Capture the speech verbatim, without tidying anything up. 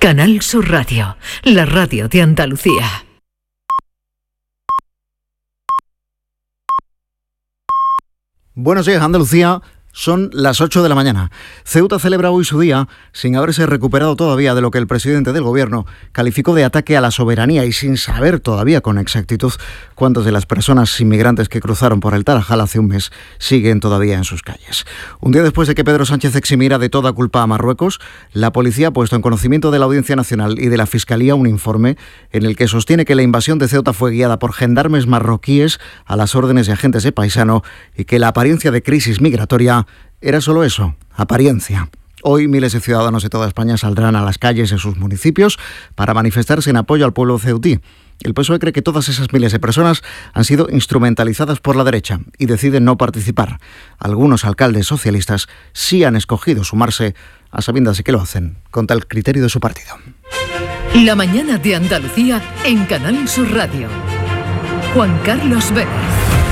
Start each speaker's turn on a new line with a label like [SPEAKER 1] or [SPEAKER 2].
[SPEAKER 1] Canal Sur Radio, la radio de Andalucía.
[SPEAKER 2] Buenos días, Andalucía. Son las ocho de la mañana. Ceuta celebra hoy su día sin haberse recuperado todavía de lo que el presidente del gobierno calificó de ataque a la soberanía y sin saber todavía con exactitud cuántas de las personas inmigrantes que cruzaron por el Tarajal hace un mes siguen todavía en sus calles. Un día después de que Pedro Sánchez eximiera de toda culpa a Marruecos, la policía ha puesto en conocimiento de la Audiencia Nacional y de la Fiscalía un informe en el que sostiene que la invasión de Ceuta fue guiada por gendarmes marroquíes a las órdenes de agentes de Paisano y que la apariencia de crisis migratoria era solo eso, apariencia. Hoy miles de ciudadanos de toda España saldrán a las calles de sus municipios para manifestarse en apoyo al pueblo ceutí. El P S O E cree que todas esas miles de personas han sido instrumentalizadas por la derecha y deciden no participar. Algunos alcaldes socialistas sí han escogido sumarse a sabiendas de que lo hacen contra el criterio de su partido.
[SPEAKER 1] La mañana de Andalucía en Canal Sur Radio. Juan Carlos Vélez.